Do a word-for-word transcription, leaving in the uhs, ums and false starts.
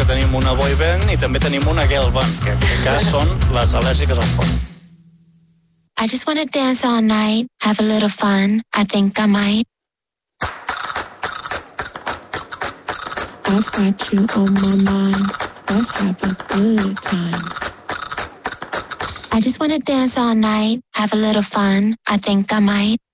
que tenim una boy band i també tenim una girl band, que en aquest cas són les al·lèrgiques al foc. I just wanna dance all night, have a little fun, I think I might. I've got you on my mind, let's have a good time. I just wanna dance all night, have a little fun, I think I might.